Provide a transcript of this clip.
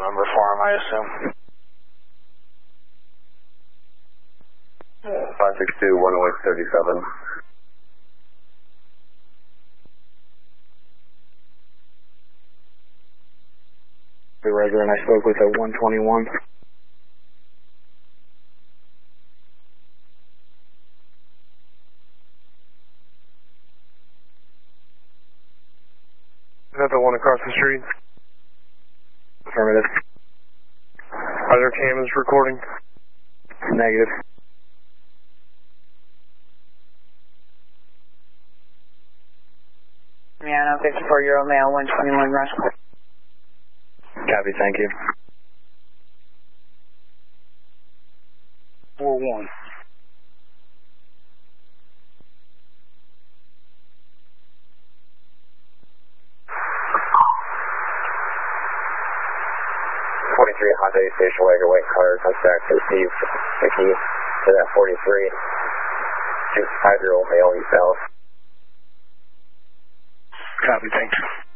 number for him, I assume. 562-108-37. The resident I spoke with at 121. Is that the one across the street? Affirmative. Are there cameras recording? Negative. Miano, 54-year-old male, 121 Rushmore. Copy, thank you. 4-1. Honda Station Wagon, white car, contact received. Mickey to that 43. 5-year-old male eastbound. Copy, thank you.